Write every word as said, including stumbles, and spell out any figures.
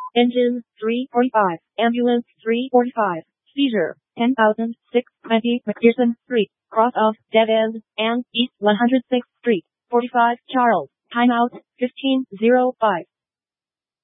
Engine, three forty-five. Ambulance, three forty-five. Seizure, ten thousand six hundred twenty McPherson Street, cross of Dead End, and East one hundred sixth Street, forty-five Charles. Timeout, fifteen oh five.